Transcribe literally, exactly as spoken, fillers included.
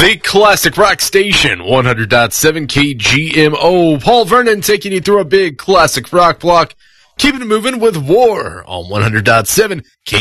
The Classic Rock Station, one hundred point seven K G M O. Paul Vernon taking you through a big classic rock block. Keeping it moving with War on one hundred point seven K